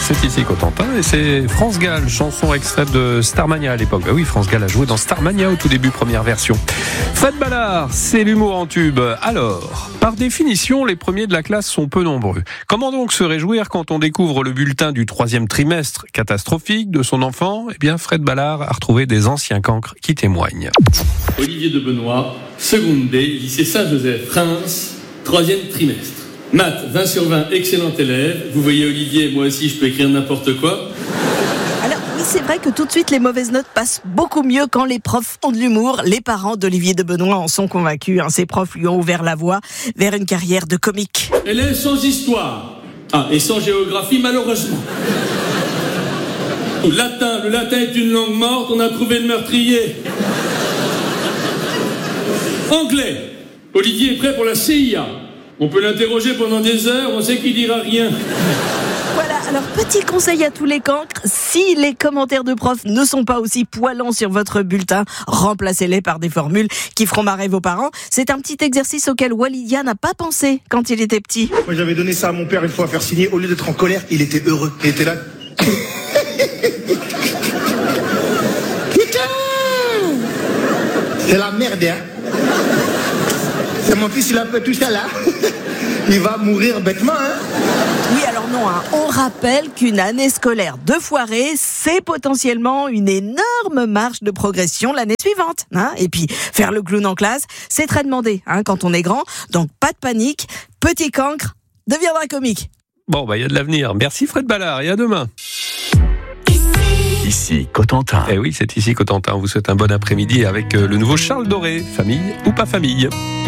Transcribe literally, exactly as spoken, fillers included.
C'est ici Cotentin et c'est France Gall, chanson extraite de Starmania à l'époque. Bah oui, France Gall a joué dans Starmania au tout début, première version. Fred Ballard, c'est l'humour en tube. Alors, par définition, les premiers de la classe sont peu nombreux. Comment donc se réjouir quand on découvre le bulletin du troisième trimestre catastrophique de son enfant ? Eh bien, Fred Ballard a retrouvé des anciens cancres qui témoignent. Olivier de Benoît, seconde D, lycée Saint-Joseph-Reims, troisième trimestre. Maths, vingt sur vingt, excellent élève. Vous voyez Olivier, moi aussi je peux écrire n'importe quoi. Alors oui, c'est vrai que tout de suite les mauvaises notes passent beaucoup mieux quand les profs ont de l'humour. Les parents d'Olivier de Benoît en sont convaincus. Hein. Ces profs lui ont ouvert la voie vers une carrière de comique. Élève sans histoire. Ah, et sans géographie malheureusement. Latin, le latin est une langue morte, on a trouvé le meurtrier. Anglais, Olivier est prêt pour la C I A. On peut l'interroger pendant des heures, on sait qu'il dira rien. Voilà, alors petit conseil à tous les cancres, si les commentaires de profs ne sont pas aussi poilants sur votre bulletin, remplacez-les par des formules qui feront marrer vos parents. C'est un petit exercice auquel Walidia n'a pas pensé quand il était petit. Moi j'avais donné ça à mon père une fois à faire signer, au lieu d'être en colère, il était heureux. Il était là. Putain, c'est la merde, hein. C'est mon fils, il a fait tout ça là. Il va mourir bêtement, hein. Oui, alors non, hein. On rappelle qu'une année scolaire de foirée, c'est potentiellement une énorme marge de progression l'année suivante. Hein. Et puis, faire le clown en classe, c'est très demandé hein, quand on est grand. Donc, pas de panique, petit cancre deviendra comique. Bon, bah il y a de l'avenir. Merci Fred Ballard et à demain. Ici Cotentin. Eh oui, c'est ici Cotentin. On vous souhaite un bon après-midi avec le nouveau Charles Doré. Famille ou pas famille ?